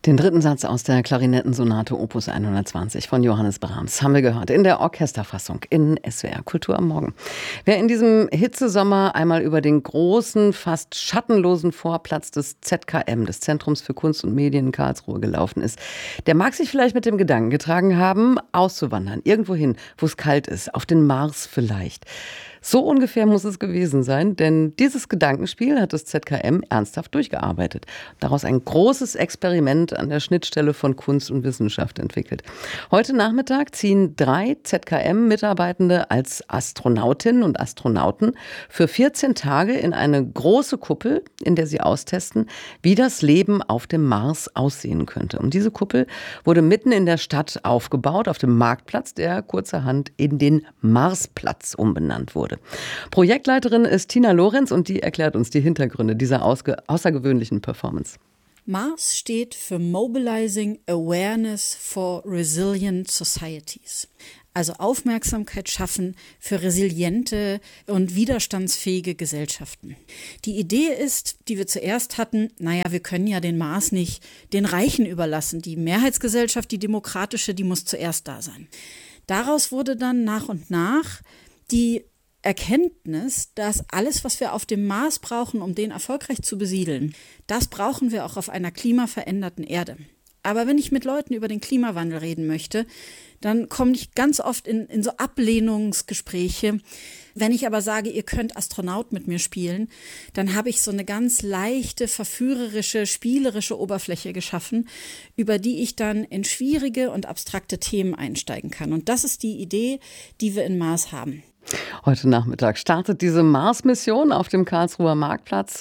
Den dritten Satz aus der Klarinettensonate Opus 120 von Johannes Brahms haben wir gehört in der Orchesterfassung in SWR Kultur am Morgen. Wer in diesem Hitzesommer einmal über den großen, fast schattenlosen Vorplatz des ZKM, des Zentrums für Kunst und Medien in Karlsruhe, gelaufen ist, der mag sich vielleicht mit dem Gedanken getragen haben, auszuwandern, irgendwohin, wo es kalt ist, auf den Mars vielleicht. So ungefähr muss es gewesen sein, denn dieses Gedankenspiel hat das ZKM ernsthaft durchgearbeitet. Daraus ein großes Experiment an der Schnittstelle von Kunst und Wissenschaft entwickelt. Heute Nachmittag ziehen 3 ZKM-Mitarbeitende als Astronautinnen und Astronauten für 14 Tage in eine große Kuppel, in der sie austesten, wie das Leben auf dem Mars aussehen könnte. Und diese Kuppel wurde mitten in der Stadt aufgebaut, auf dem Marktplatz, der kurzerhand in den Marsplatz umbenannt wurde. Projektleiterin ist Tina Lorenz und die erklärt uns die Hintergründe dieser außergewöhnlichen Performance. MARS steht für Mobilizing Awareness for Resilient Societies. Also Aufmerksamkeit schaffen für resiliente und widerstandsfähige Gesellschaften. Die Idee ist, die wir zuerst hatten, wir können ja den Mars nicht den Reichen überlassen. Die Mehrheitsgesellschaft, die demokratische, die muss zuerst da sein. Daraus wurde dann nach und nach die Erkenntnis, dass alles, was wir auf dem Mars brauchen, um den erfolgreich zu besiedeln, das brauchen wir auch auf einer klimaveränderten Erde. Aber wenn ich mit Leuten über den Klimawandel reden möchte, dann komme ich ganz oft in so Ablehnungsgespräche. Wenn ich aber sage, ihr könnt Astronaut mit mir spielen, dann habe ich so eine ganz leichte, verführerische, spielerische Oberfläche geschaffen, über die ich dann in schwierige und abstrakte Themen einsteigen kann. Und das ist die Idee, die wir in MARS haben. Heute Nachmittag startet diese Mars-Mission auf dem Karlsruher Marsplatz.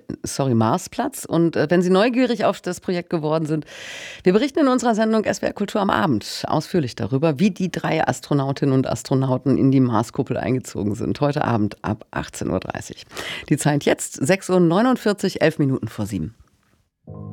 Und wenn Sie neugierig auf das Projekt geworden sind, wir berichten in unserer Sendung SWR Kultur am Abend ausführlich darüber, wie die 3 Astronautinnen und Astronauten in die Marskuppel eingezogen sind. Heute Abend ab 18:30 Uhr. Die Zeit jetzt 6:49 Uhr, 11 Minuten vor 7.